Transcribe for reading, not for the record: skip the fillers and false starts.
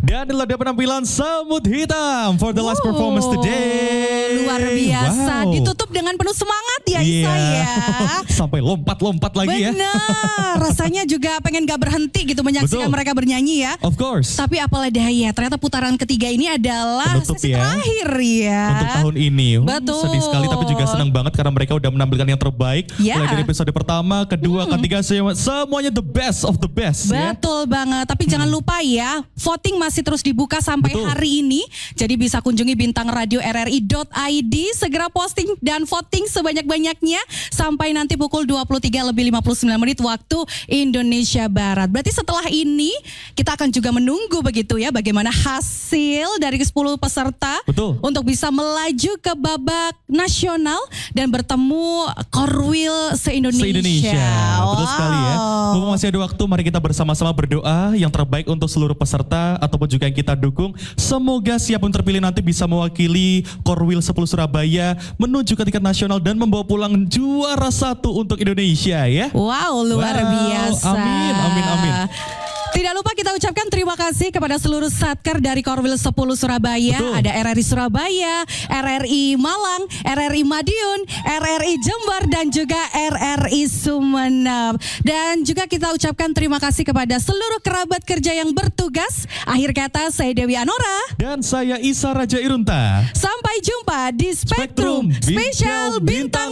Dan inilah dia penampilan Semut Hitam for the last performance today. Luar biasa, ditutup dengan penuh semangat ya Isa ya. Sampai lompat-lompat lagi ya. Benar, rasanya juga pengen gak berhenti gitu menyaksikan mereka bernyanyi ya. Of course. Tapi apalah daya, ternyata putaran ketiga ini adalah penutup sesi terakhir ya. Untuk tahun ini. Betul. Sedih sekali tapi juga senang banget karena mereka udah menampilkan yang terbaik. Ya. Mulai dari episode pertama, kedua, ketiga, semuanya the best of the best. Betul banget, tapi jangan lupa ya, voting masih terus dibuka sampai hari ini. Jadi bisa kunjungi bintang radio rri.id, segera posting dan voting sebanyak-banyaknya sampai nanti pukul 23:59 waktu Indonesia Barat. Berarti setelah ini kita akan juga menunggu begitu ya bagaimana hasil dari 10 peserta untuk bisa melaju ke babak nasional dan bertemu Korwil se-Indonesia. Betul sekali ya. Mumpung masih ada waktu, mari kita bersama-sama berdoa yang terbaik untuk seluruh peserta ataupun juga yang kita dukung. Semoga siapapun terpilih nanti bisa mewakili Korwil 10 Surabaya menuju ke tingkat nasional dan membawa pulang juara 1 untuk Indonesia ya. Wow, luar biasa. Amin, amin, amin. Tidak lupa kita ucapkan terima kasih kepada seluruh satker dari Korwil 10 Surabaya. Ada RRI Surabaya, RRI Malang, RRI Madiun, RRI Jember, dan juga RRI Sumeneb. Dan juga kita ucapkan terima kasih kepada seluruh kerabat kerja yang bertugas. Akhir kata, saya Dewi Anora. Dan saya Isa Raja Irunta. Sampai jumpa di Spektrum Spesial Bintang